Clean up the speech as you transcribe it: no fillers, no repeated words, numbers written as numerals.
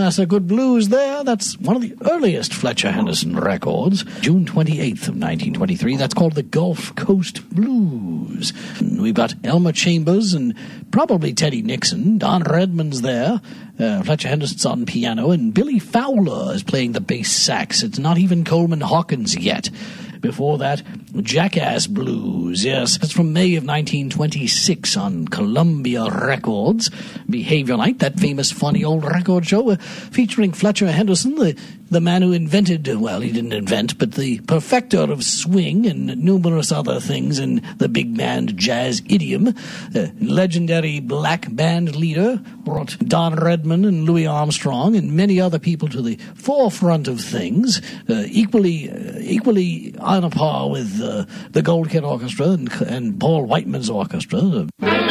That's a good blues there. That's one of the earliest Fletcher Henderson records. June 28th of 1923. That's called the Gulf Coast Blues. We've got Elmer Chambers and probably Teddy Nixon. Don Redman's there. Fletcher Henderson's on piano, and Billy Fowler is playing the bass sax. It's not even Coleman Hawkins yet. Before that, Jackass Blues. Yes, it's from May of 1926 on Columbia Records. Behavior Night, that famous funny old record show featuring Fletcher Henderson, the man who invented, well, he didn't invent, but the perfecter of swing and numerous other things in the big band jazz idiom. Legendary black band leader brought Don Redman and Louis Armstrong and many other people to the forefront of things, equally on a par with the Gold Kid Orchestra and Paul Whiteman's orchestra.